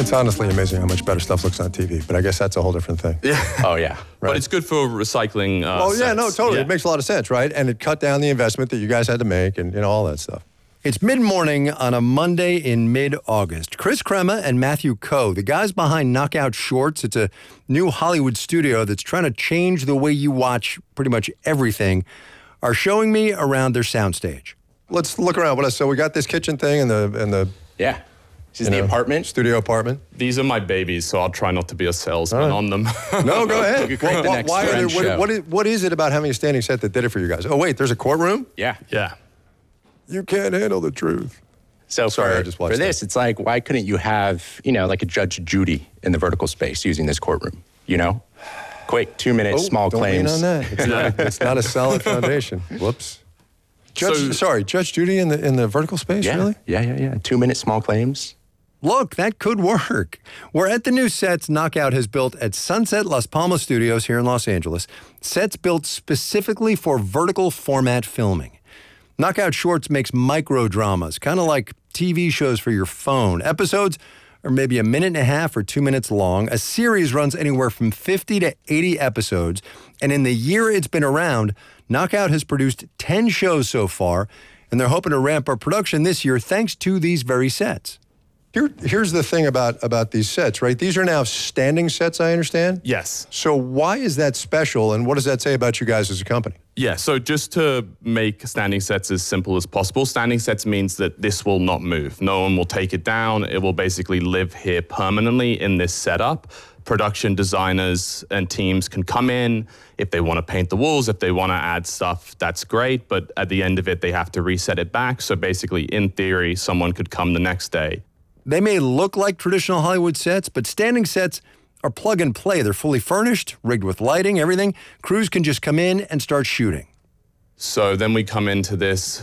It's honestly amazing how much better stuff looks on TV, but I guess that's a whole different thing. Yeah. Oh, yeah. But it's good for recycling Yeah, no, totally. Yeah. It makes a lot of sense, right? And it cut down the investment that you guys had to make and, all that stuff. It's mid-morning on a Monday in mid-August. Chris Crema and Matthew Coe, the guys behind Knockout Shorts, it's a new Hollywood studio that's trying to change the way you watch pretty much everything, are showing me around their soundstage. Let's look around. So we got this kitchen thing and the Yeah. This is the apartment. Studio apartment. These are my babies, so I'll try not to be a salesman on them. No, go ahead. Show. What is it about having a standing set that did it for you guys? Oh, wait, there's a courtroom? Yeah. Yeah. You can't handle the truth. So Sorry, I just watched for this, it's like, why couldn't you have, like a Judge Judy in the vertical space using this courtroom, Quick, 2 minutes, small don't claims. lean on that. It's not a solid foundation. Whoops. Judge Judy in the vertical space, Yeah. really? Yeah. 2 minute small claims. Look, that could work. We're at the new sets Knockout has built at Sunset Las Palmas Studios here in Los Angeles. Sets built specifically for vertical format filming. Knockout Shorts makes micro dramas, kind of like TV shows for your phone. Episodes are maybe a minute and a half or 2 minutes long. A series runs anywhere from 50 to 80 episodes. And in the year it's been around, Knockout has produced 10 shows so far, and they're hoping to ramp up production this year thanks to these very sets. Here's the thing about these sets, right? These are now standing sets, I understand? Yes. So why is that special, and what does that say about you guys as a company? Yeah, so just to make standing sets as simple as possible, standing sets means that this will not move. No one will take it down. It will basically live here permanently in this setup. Production designers and teams can come in. If they want to paint the walls, if they want to add stuff, that's great. But at the end of it, they have to reset it back. So basically, in theory, someone could come the next day. They may look like traditional Hollywood sets, but standing sets are plug and play. They're fully furnished, rigged with lighting, everything. Crews can just come in and start shooting. So then we come into this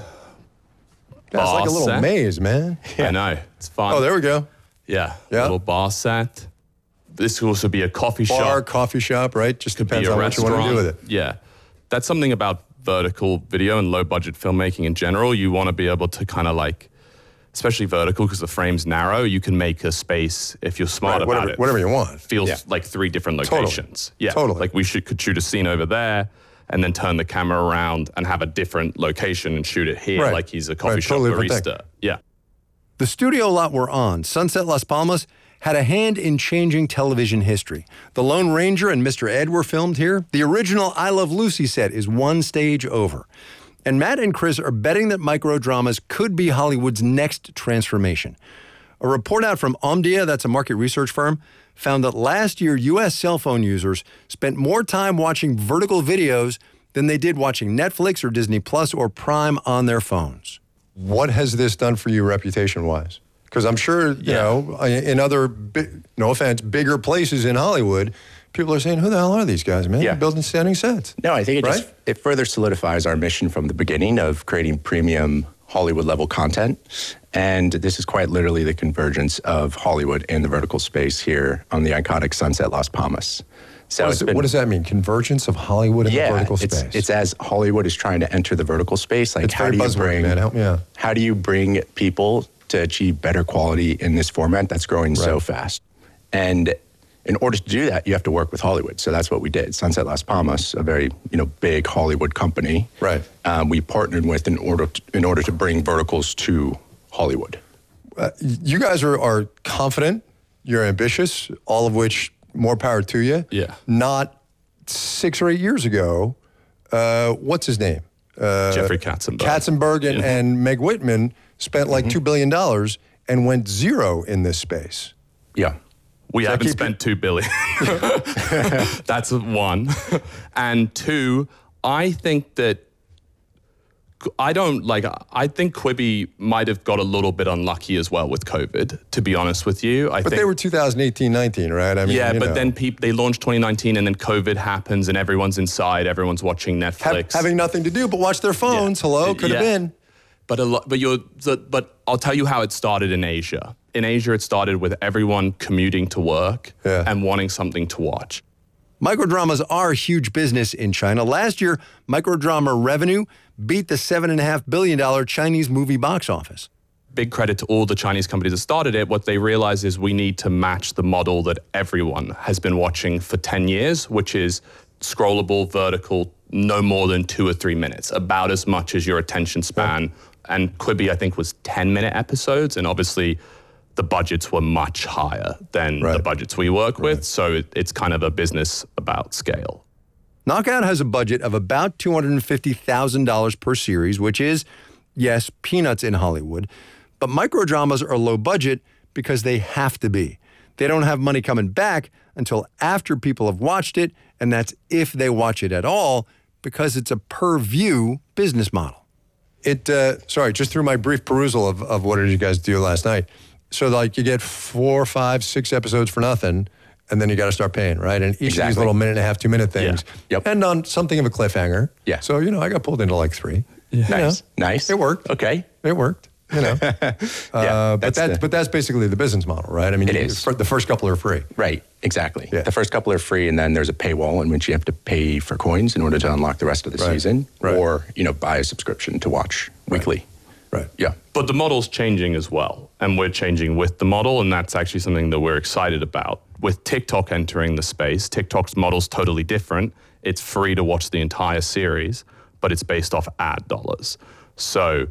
That's like a little set. maze, man. I know, it's fun. Oh, there we go. Yeah, Yeah. little bar set. This could also be a coffee Bar, shop. coffee shop, right? Just Could be depends a on what you restaurant. want to do with it. Yeah, that's something about vertical video and low budget filmmaking in general. You want to be able to kind of like, especially vertical because the frame's narrow, you can make a space, if you're smart about it. Whatever you want. Feels like 3 different Totally. locations. Yeah, Totally. like could shoot a scene over there and then turn the camera around and have a different location and shoot it here Right. like he's a coffee Right, shop totally different barista. thing. Yeah. The studio lot we're on, Sunset Las Palmas, had a hand in changing television history. The Lone Ranger and Mr. Ed were filmed here. The original I Love Lucy set is one stage over. And Matt and Chris are betting that microdramas could be Hollywood's next transformation. A report out from Omdia, that's a market research firm, found that last year U.S. cell phone users spent more time watching vertical videos than they did watching Netflix or Disney Plus or Prime on their phones. What has this done for you reputation-wise? Because I'm sure, you know, in other, no offense, bigger places in Hollywood, people are saying, who the hell are these guys, man? Yeah. They're building standing sets. No, I think Right? it further solidifies our mission from the beginning of creating premium Hollywood-level content. And this is quite literally the convergence of Hollywood in the vertical space here on the iconic Sunset Las Palmas. So What does that mean? Convergence of Hollywood in the vertical it's, space? it's as Hollywood is trying to enter the vertical space. Like, It's very buzzword, man. Help me out. How do you bring people to achieve better quality in this format that's growing so Right. fast? And in order to do that, you have to work with Hollywood. So that's what we did. Sunset Las Palmas, a very big Hollywood company. Right. We partnered with in order to bring verticals to Hollywood. You guys are confident, you're ambitious, all of which, more power to you. Yeah. Not 6 or 8 years ago, what's his name? Jeffrey Katzenberg. Katzenberg and Meg Whitman spent like $2 billion and went zero in this space. Yeah. We haven't keep spent $2 billion. That's one. And two, I think that I think Quibi might have got a little bit unlucky as well with COVID, to be honest with you. But they were 2018-19, right? I mean, yeah, you but know. then they launched 2019 and then COVID happens and everyone's inside, everyone's watching Netflix. Having nothing to do but watch their phones. Hello, could have been. But I'll tell you how it started in Asia. In Asia, it started with everyone commuting to work and wanting something to watch. Microdramas are a huge business in China. Last year, microdrama revenue beat the $7.5 billion Chinese movie box office. big credit to all the Chinese companies that started it. What they realized is we need to match the model that everyone has been watching for 10 years, which is scrollable, vertical, no more than 2 or 3 minutes, about as much as your attention span. And Quibi, I think, was 10-minute episodes. And obviously, the budgets were much higher than the budgets we work with. So it's kind of a business about scale. Knockout has a budget of about $250,000 per series, which is, yes, peanuts in Hollywood. But microdramas are low budget because they have to be. They don't have money coming back until after people have watched it, and that's if they watch it at all, because it's a per-view business model. Sorry, just through my brief perusal of what did you guys do last night. So like you get 4, 5, 6 episodes for nothing, and then you got to start paying, right? And each of these little minute and a half, 2-minute things end on something of a cliffhanger. Yeah. So, I got pulled into like 3. Yeah. Nice. It worked. Okay. It worked. But that's basically the business model, right? I mean, it is. The first couple are free. Right, exactly. Yeah. The first couple are free, and then there's a paywall in which you have to pay for coins in order to unlock the rest of the season, or buy a subscription to watch weekly. Right. Yeah. But the model's changing as well, and we're changing with the model, and that's actually something that we're excited about. With TikTok entering the space, TikTok's model's totally different. It's free to watch the entire series, but it's based off ad dollars. So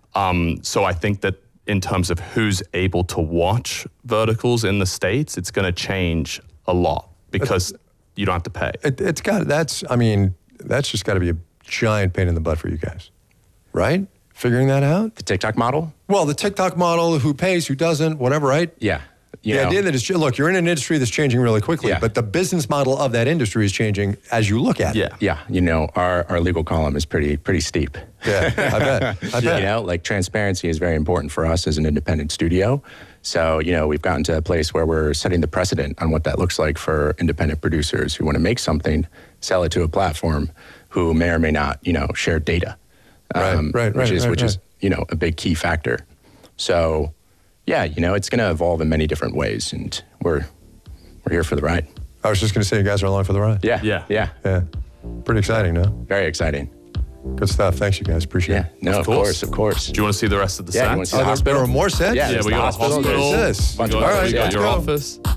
I think that in terms of who's able to watch verticals in the States, it's going to change a lot because you don't have to pay. That's just got to be a giant pain in the butt for you guys, right? Figuring that out? The TikTok model? Well, the TikTok model, who pays, who doesn't, whatever, right? Yeah. The idea that look, you're in an industry that's changing really quickly, but the business model of that industry is changing as you look at it. Yeah. Our legal column is pretty steep. Yeah, I bet. Like transparency is very important for us as an independent studio. So, we've gotten to a place where we're setting the precedent on what that looks like for independent producers who want to make something, sell it to a platform who may or may not, share data. Which is a big key factor. So, it's going to evolve in many different ways, and we're here for the ride. I was just going to say, you guys are along for the ride. Yeah. Pretty exciting, no? Very exciting. Good stuff. Thanks, you guys. Appreciate it. No, of course. Do you want to see the rest of the you sets? want to see the hospital? There are more sets? Yeah, we got a hospital. What is this? We got your office.